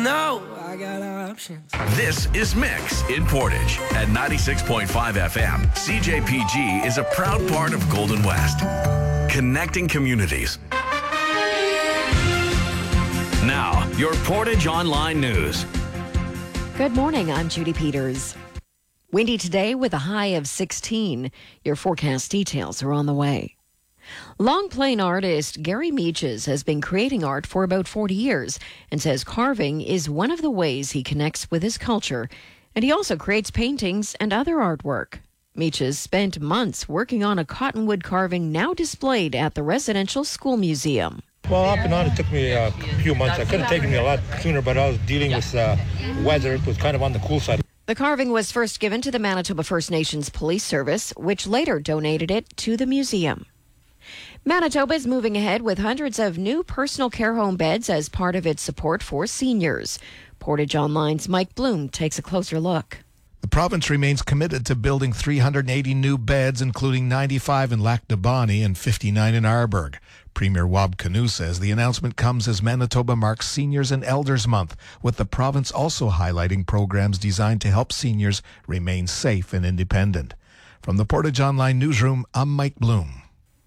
know I got options. This is Mix in Portage at 96.5 FM. CJPG is a proud part of Golden West, connecting communities. Now, your Portage Online News. Good morning, I'm Judy Peters. Windy today with a high of 16. Your forecast details are on the way. Long Plain artist Gary Meaches has been creating art for about 40 years and says carving is one of the ways he connects with his culture, and he also creates paintings and other artwork. Meaches spent months working on a cottonwood carving now displayed at the Residential School Museum. Well, off and on, it took me a few months. It could have taken me a lot sooner, but I was dealing with weather. It was kind of on the cool side. The carving was first given to the Manitoba First Nations Police Service, which later donated it to the museum. Manitoba is moving ahead with hundreds of new personal care home beds as part of its support for seniors. Portage Online's Mike Bloom takes a closer look. The province remains committed to building 380 new beds, including 95 in Lac de Bonnie and 59 in Arborg. Premier Wab Kinew says the announcement comes as Manitoba marks Seniors and Elders Month, with the province also highlighting programs designed to help seniors remain safe and independent. From the Portage Online newsroom, I'm Mike Bloom.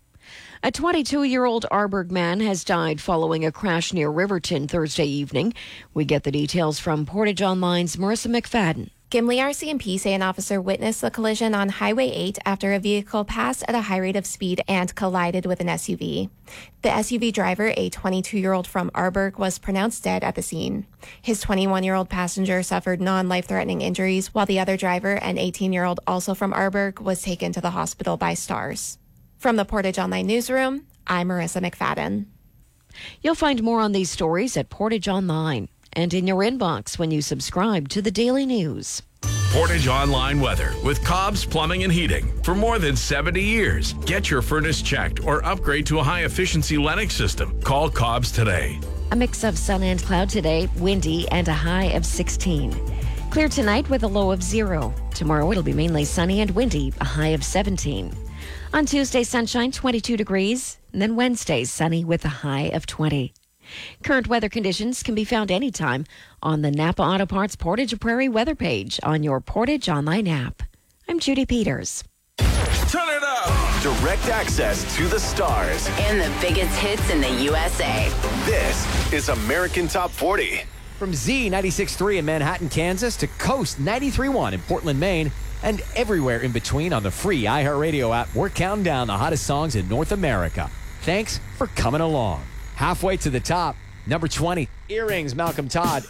A 22-year-old Arborg man has died following a crash near Riverton Thursday evening. We get the details from Portage Online's Marissa McFadden. Gimli RCMP say an officer witnessed the collision on Highway 8 after a vehicle passed at a high rate of speed and collided with an SUV. The SUV driver, a 22-year-old from Arborg, was pronounced dead at the scene. His 21-year-old passenger suffered non-life-threatening injuries, while the other driver, an 18-year-old also from Arborg, was taken to the hospital by STARS. From the Portage Online newsroom, I'm Marissa McFadden. You'll find more on these stories at Portage Online and in your inbox when you subscribe to the Daily News. Portage Online weather with Cobb's Plumbing and Heating. For more than 70 years, get your furnace checked or upgrade to a high-efficiency Lennox system. Call Cobb's today. A mix of sun and cloud today, windy and a high of 16. Clear tonight with a low of 0. Tomorrow it'll be mainly sunny and windy, a high of 17. On Tuesday, sunshine, 22 degrees. And then Wednesday, sunny with a high of 20. Current weather conditions can be found anytime on the Napa Auto Parts Portage Prairie weather page on your Portage Online app. I'm Judy Peters. Turn it up! Direct access to the stars and the biggest hits in the USA. This is American Top 40. From Z96.3 in Manhattan, Kansas to Coast 93.1 in Portland, Maine, and everywhere in between on the free iHeartRadio app, we're counting down the hottest songs in North America. Thanks for coming along. Halfway to the top, number 20, Earrings, Malcolm Todd.